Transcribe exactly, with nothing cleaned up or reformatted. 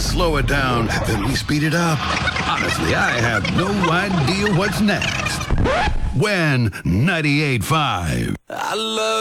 slow it down, then we speed it up. Honestly, I have no idea what's next. When ninety-eight point five. I love